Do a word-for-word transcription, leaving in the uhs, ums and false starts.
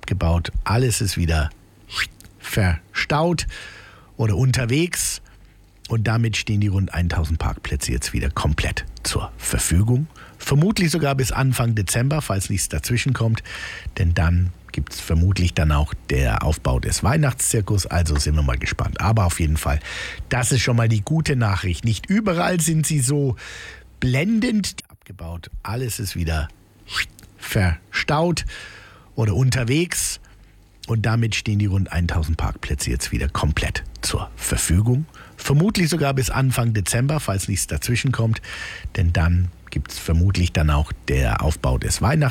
abgebaut, alles ist wieder verstaut oder unterwegs. Und damit stehen die rund tausend Parkplätze jetzt wieder komplett zur Verfügung. Vermutlich sogar bis Anfang Dezember, falls nichts dazwischen kommt. Denn dann gibt es vermutlich dann auch der Aufbau des Weihnachtszirkus. Also sind wir mal gespannt. Aber auf jeden Fall, das ist schon mal die gute Nachricht. Nicht überall sind sie so blendend abgebaut. Alles ist wieder verstaut oder unterwegs. Und damit stehen die rund tausend Parkplätze jetzt wieder komplett zur Verfügung. Vermutlich sogar bis Anfang Dezember, falls nichts dazwischen kommt. Denn dann gibt es vermutlich dann auch der Aufbau des Weihnachtszirkus.